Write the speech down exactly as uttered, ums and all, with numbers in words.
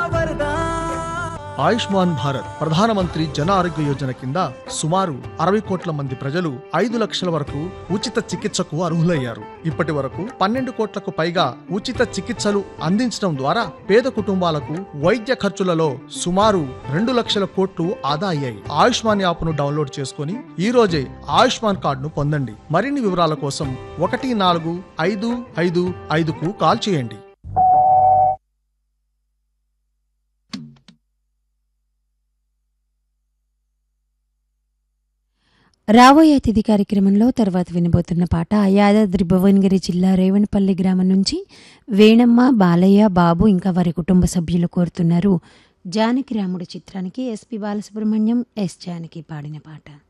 ఆయుష్మాన్ భారత్ ప్రధానమంత్రి జన ఆరోగ్య యోజన కింద సుమారు అరవై కోట్ల మంది ప్రజలు ఐదు లక్షల వరకు ఉచిత చికిత్సకు అర్హులయ్యారు. ఇప్పటి వరకు పన్నెండు కోట్లకు పైగా ఉచిత చికిత్సలు అందించడం ద్వారా పేద కుటుంబాలకు వైద్య ఖర్చులలో సుమారు రెండు లక్షల కోట్లు ఆదా అయ్యాయి. ఆయుష్మాన్ యాప్ను డౌన్లోడ్ చేసుకుని ఈ రోజే ఆయుష్మాన్ కార్డును పొందండి. మరిన్ని వివరాల కోసం ఒకటి నాలుగు ఐదు ఐదు ఐదుకు కాల్ చేయండి. రాబోయే అతిథి కార్యక్రమంలో తర్వాత వినబోతున్న పాట యాదాద్రి భువనగిరి జిల్లా రేవణపల్లి గ్రామం నుంచి వేణమ్మ, బాలయ్య, బాబు ఇంకా వారి కుటుంబ సభ్యులు కోరుతున్నారు. జానకి రాముడు చిత్రానికి ఎస్పి బాలసుబ్రహ్మణ్యం, ఎస్ జానకి పాడిన పాట.